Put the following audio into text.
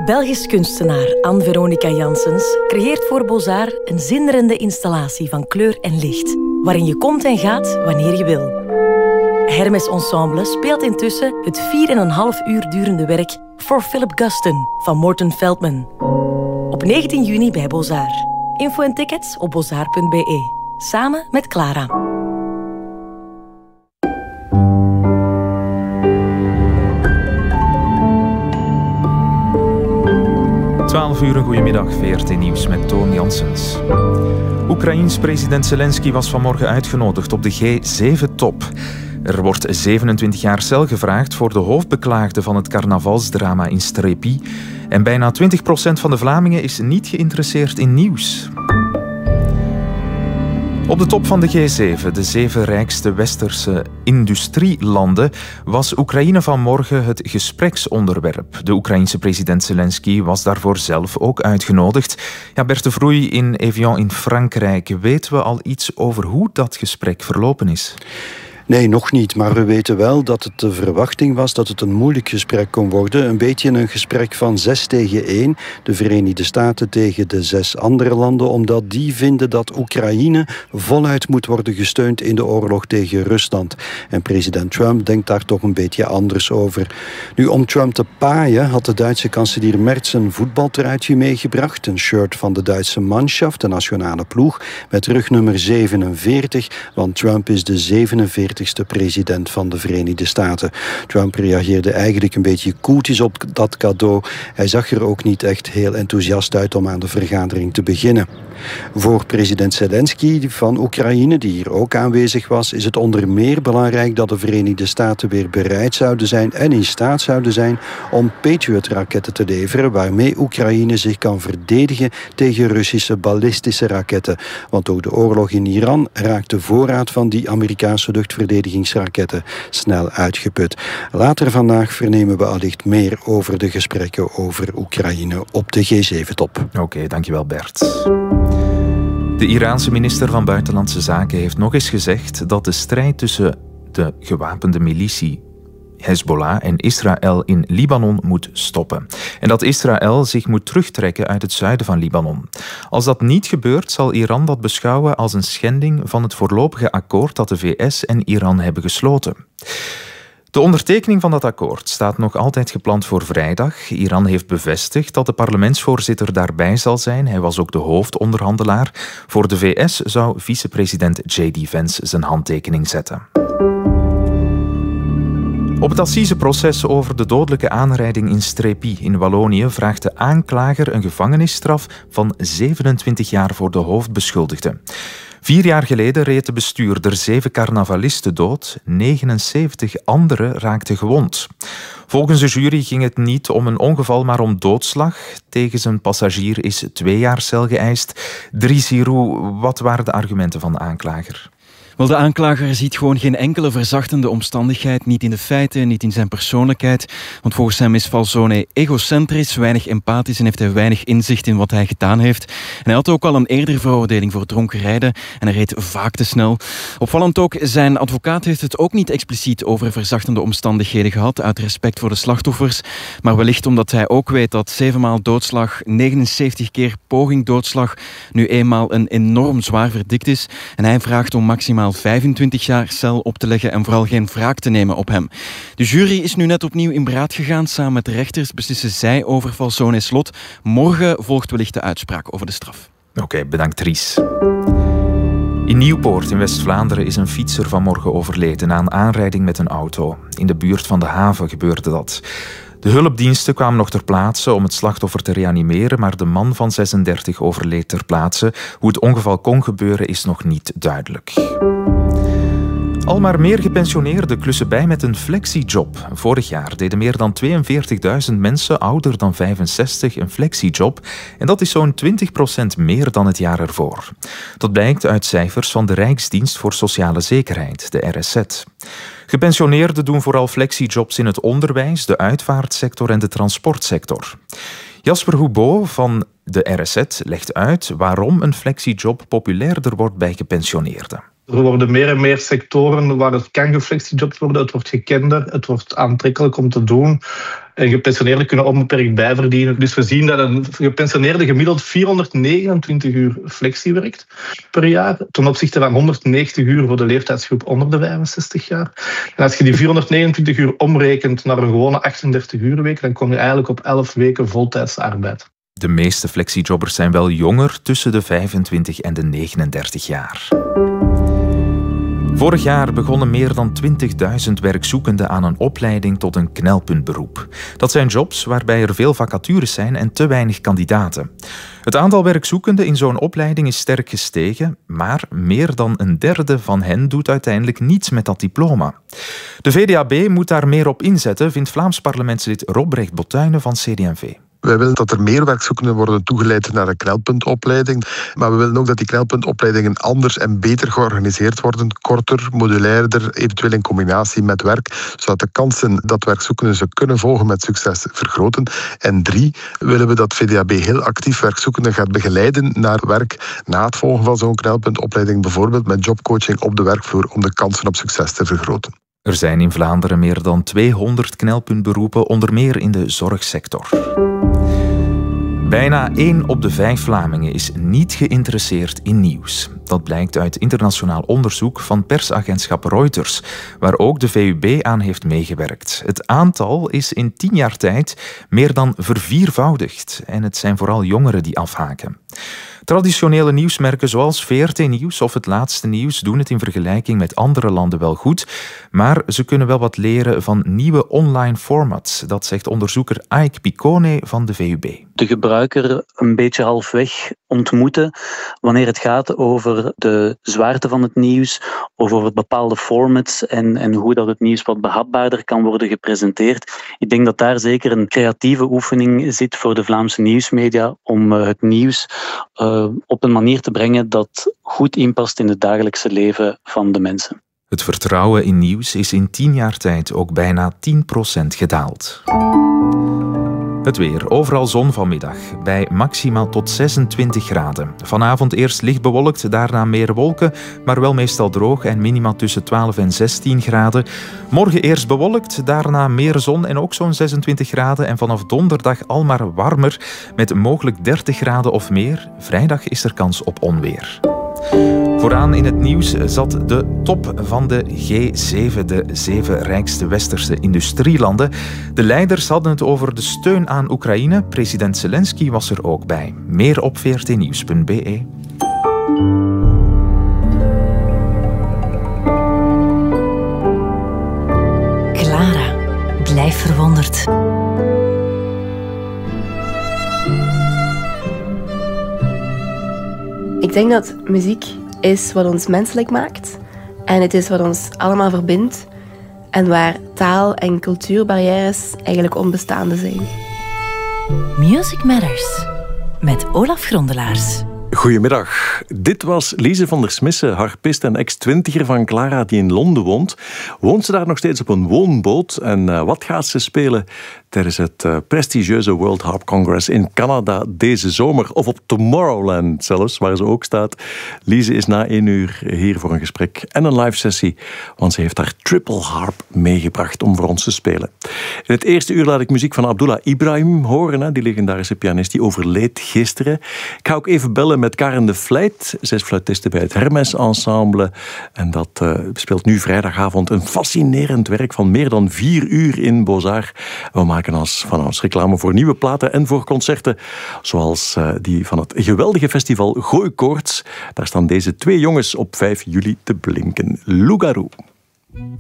Belgisch kunstenaar Anne-Veronica Janssens creëert voor Beaux-Arts een zinderende installatie van kleur en licht, waarin je komt en gaat wanneer je wil. Hermes Ensemble speelt intussen het 4,5 uur durende werk For Philip Guston van Morton Feldman. Op 19 juni bij Beaux-Arts. Info en tickets op beaux-arts.be. Samen met Clara. 12 uur, een goedemiddag, VRT Nieuws met Toon Janssens. Oekraïens president Zelensky was vanmorgen uitgenodigd op de G7-top. Er wordt 27 jaar cel gevraagd voor de hoofdbeklaagde van het carnavalsdrama in Strepy. En bijna 20% van de Vlamingen is niet geïnteresseerd in nieuws. Op de top van de G7, de 7 rijkste westerse industrielanden, was Oekraïne vanmorgen het gespreksonderwerp. De Oekraïense president Zelensky was daarvoor zelf ook uitgenodigd. Ja, Bert de Vroei in Evian in Frankrijk. Weten we al iets over hoe dat gesprek verlopen is? Nee, nog niet. Maar we weten wel dat het de verwachting was dat het een moeilijk gesprek kon worden. Een beetje een gesprek van 6 tegen 1. De Verenigde Staten tegen de 6 andere landen. Omdat die vinden dat Oekraïne voluit moet worden gesteund in de oorlog tegen Rusland. En president Trump denkt daar toch een beetje anders over. Nu, om Trump te paaien had de Duitse kanselier Merz een voetbaltruitje meegebracht. Een shirt van de Duitse Mannschaft, de nationale ploeg, met rugnummer 47. Want Trump is de 47e president van de Verenigde Staten. Trump reageerde eigenlijk een beetje koeltjes op dat cadeau. Hij zag er ook niet echt heel enthousiast uit om aan de vergadering te beginnen. Voor president Zelensky van Oekraïne, die hier ook aanwezig was, is het onder meer belangrijk dat de Verenigde Staten weer bereid zouden zijn en in staat zouden zijn om Patriot-raketten te leveren, waarmee Oekraïne zich kan verdedigen tegen Russische ballistische raketten. Want door de oorlog in Iran raakt de voorraad van die Amerikaanse luchtverdedigingsraketten snel uitgeput. Later vandaag vernemen we allicht meer over de gesprekken over Oekraïne op de G7-top. Oké, dankjewel Bert. De Iraanse minister van Buitenlandse Zaken heeft nog eens gezegd dat de strijd tussen de gewapende militie Hezbollah en Israël in Libanon moet stoppen. En dat Israël zich moet terugtrekken uit het zuiden van Libanon. Als dat niet gebeurt, zal Iran dat beschouwen als een schending van het voorlopige akkoord dat de VS en Iran hebben gesloten. De ondertekening van dat akkoord staat nog altijd gepland voor vrijdag. Iran heeft bevestigd dat de parlementsvoorzitter daarbij zal zijn. Hij was ook de hoofdonderhandelaar. Voor de VS zou vicepresident J.D. Vance zijn handtekening zetten. Op het assiseproces over de dodelijke aanrijding in Strepy in Wallonië vraagt de aanklager een gevangenisstraf van 27 jaar voor de hoofdbeschuldigde. 4 jaar geleden reed de bestuurder 7 carnavalisten dood, 79 anderen raakten gewond. Volgens de jury ging het niet om een ongeval, maar om doodslag. Tegen zijn passagier is 2 jaar cel geëist. Dries Giroux, wat waren de argumenten van de aanklager? Wel, de aanklager ziet gewoon geen enkele verzachtende omstandigheid, niet in de feiten, niet in zijn persoonlijkheid. Want volgens hem is Falzone egocentrisch, weinig empathisch en heeft hij weinig inzicht in wat hij gedaan heeft. En hij had ook al een eerdere veroordeling voor dronken rijden en hij reed vaak te snel. Opvallend ook, zijn advocaat heeft het ook niet expliciet over verzachtende omstandigheden gehad, uit respect voor de slachtoffers. Maar wellicht omdat hij ook weet dat 7 maal doodslag, 79 keer poging doodslag, nu eenmaal een enorm zwaar verdikt is. En hij vraagt om maximaal 25 jaar cel op te leggen en vooral geen wraak te nemen op hem. De jury is nu net opnieuw in beraad gegaan. Samen met de rechters beslissen zij over Falzone's lot. Morgen volgt wellicht de uitspraak over de straf. Oké, bedankt Dries. In Nieuwpoort in West-Vlaanderen is een fietser vanmorgen overleden na een aanrijding met een auto. In de buurt van de haven gebeurde dat. De hulpdiensten kwamen nog ter plaatse om het slachtoffer te reanimeren, maar de man van 36 overleed ter plaatse. Hoe het ongeval kon gebeuren is nog niet duidelijk. Al maar meer gepensioneerden klussen bij met een flexiejob. Vorig jaar deden meer dan 42.000 mensen ouder dan 65 een flexiejob. En dat is zo'n 20% meer dan het jaar ervoor. Dat blijkt uit cijfers van de Rijksdienst voor Sociale Zekerheid, de RSZ. Gepensioneerden doen vooral flexijobs in het onderwijs, de uitvaartsector en de transportsector. Jasper Houbeau van de RSZ legt uit waarom een flexiejob populairder wordt bij gepensioneerden. Er worden meer en meer sectoren waar het kan geflexijobd worden. Het wordt gekender, het wordt aantrekkelijk om te doen. En gepensioneerden kunnen onbeperkt bijverdienen. Dus we zien dat een gepensioneerde gemiddeld 429 uur flexie werkt per jaar. Ten opzichte van 190 uur voor de leeftijdsgroep onder de 65 jaar. En als je die 429 uur omrekent naar een gewone 38 uur week, dan kom je eigenlijk op 11 weken voltijdse arbeid. De meeste flexijobbers zijn wel jonger, tussen de 25 en de 39 jaar. Vorig jaar begonnen meer dan 20.000 werkzoekenden aan een opleiding tot een knelpuntberoep. Dat zijn jobs waarbij er veel vacatures zijn en te weinig kandidaten. Het aantal werkzoekenden in zo'n opleiding is sterk gestegen, maar meer dan een derde van hen doet uiteindelijk niets met dat diploma. De VDAB moet daar meer op inzetten, vindt Vlaams parlementslid Robrecht Botuyne van CD&V. Wij willen dat er meer werkzoekenden worden toegeleid naar een knelpuntopleiding. Maar we willen ook dat die knelpuntopleidingen anders en beter georganiseerd worden. Korter, modulairder, eventueel in combinatie met werk. Zodat de kansen dat werkzoekenden ze kunnen volgen met succes vergroten. En 3, willen we dat VDAB heel actief werkzoekenden gaat begeleiden naar werk na het volgen van zo'n knelpuntopleiding. Bijvoorbeeld met jobcoaching op de werkvloer om de kansen op succes te vergroten. Er zijn in Vlaanderen meer dan 200 knelpuntberoepen, onder meer in de zorgsector. Bijna 1 op de 5 Vlamingen is niet geïnteresseerd in nieuws. Dat blijkt uit internationaal onderzoek van persagentschap Reuters, waar ook de VUB aan heeft meegewerkt. Het aantal is in 10 jaar tijd meer dan verviervoudigd. En het zijn vooral jongeren die afhaken. Traditionele nieuwsmerken zoals VRT Nieuws of Het Laatste Nieuws doen het in vergelijking met andere landen wel goed, maar ze kunnen wel wat leren van nieuwe online formats. Dat zegt onderzoeker Aik Picone van de VUB. De gebruiker een beetje halfweg ontmoeten wanneer het gaat over de zwaarte van het nieuws of over bepaalde formats en hoe dat het nieuws wat behapbaarder kan worden gepresenteerd. Ik denk dat daar zeker een creatieve oefening zit voor de Vlaamse nieuwsmedia om het nieuws op een manier te brengen dat goed inpast in het dagelijkse leven van de mensen. Het vertrouwen in nieuws is in 10 jaar tijd ook bijna 10% gedaald. Het weer. Overal zon vanmiddag. Bij maximaal tot 26 graden. Vanavond eerst licht bewolkt, daarna meer wolken, maar wel meestal droog en minimaal tussen 12 en 16 graden. Morgen eerst bewolkt, daarna meer zon en ook zo'n 26 graden. En vanaf donderdag al maar warmer, met mogelijk 30 graden of meer. Vrijdag is er kans op onweer. Vooraan in het nieuws zat de top van de G7, de 7 rijkste westerse industrielanden. De leiders hadden het over de steun aan Oekraïne. President Zelensky was er ook bij. Meer op vrtnieuws.be. Clara, blijf verwonderd. Ik denk dat muziek is wat ons menselijk maakt. En het is wat ons allemaal verbindt. En waar taal- en cultuurbarrières eigenlijk onbestaande zijn. Music Matters. Met Olaf Grondelaars. Goedemiddag. Dit was Lise van der Smissen, harpist en ex-twintiger van Clara die in Londen woont. Woont ze daar nog steeds op een woonboot? En wat gaat ze spelen tijdens het prestigieuze World Harp Congress in Canada deze zomer? Of op Tomorrowland zelfs, waar ze ook staat. Lise is na 1 uur hier voor een gesprek en een live sessie, want ze heeft haar triple harp meegebracht om voor ons te spelen. In het eerste uur laat ik muziek van Abdullah Ibrahim horen, die legendarische pianist die overleed gisteren. Ik ga ook even bellen met Karen de Vlijt. Zij is fluitiste bij het Hermes Ensemble. En dat speelt nu vrijdagavond een fascinerend werk van meer dan 4 uur in Beaux-Arts. We maken van ons reclame voor nieuwe platen en voor concerten. Zoals die van het geweldige festival Gooi Koorts. Daar staan deze 2 jongens op 5 juli te blinken. Loup-garou.